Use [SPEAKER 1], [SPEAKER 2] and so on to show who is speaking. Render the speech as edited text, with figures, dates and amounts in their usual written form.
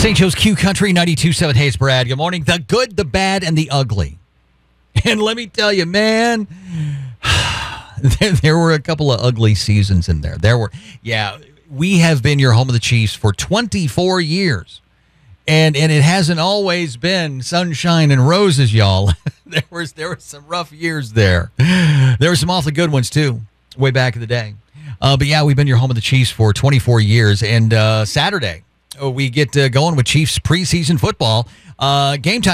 [SPEAKER 1] St. Joe's Q Country 92.7. Hey, it's Brad. Good morning. The good, the bad, and the ugly. And let me tell you, man, there were a couple of ugly seasons in there. We have been your home of the Chiefs for 24 years. And it hasn't always been sunshine and roses, y'all. There were some rough years there. There were some awfully good ones, too, way back in the day. But yeah, we've been your home of the Chiefs for 24 years. And Saturday, we get going with Chiefs preseason football. Game time.